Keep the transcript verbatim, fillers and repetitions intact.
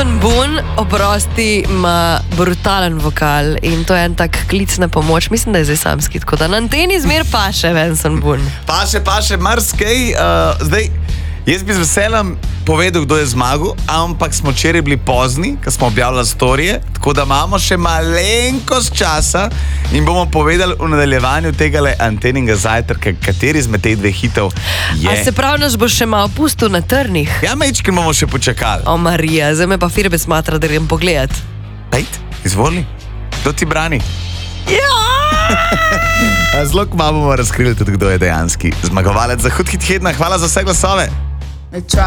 Benson Boone, oprosti, ima brutalen vokal in to je en tak klic na pomoč. Mislim, da je zdaj samski, tako da na anteni zmer paše Benson Boone. Paše, paše, marsikaj. Uh, zdaj, jaz bi z veseljem povedal, kdo je zmagal, ampak smo včeraj bili pozni, ko smo objavljali storije, tako da imamo še malenkost časa in bomo povedali v nadaljevanju tegale anteninga zajtrka, kateri izmed teh dveh hitov je. A se pravi, naš bo še malo pustil na trnih? Ja, mečki bomo še počakali. O, Marija, zdaj me pa Firbe smatra, da grem pogledat. Pejt, izvoli. Kdo ti brani? Ja! Zelo kmalu bomo razkrili tudi, kdo je dejanski zmagovalec za Hud hit tedna. Hvala za vse glasove.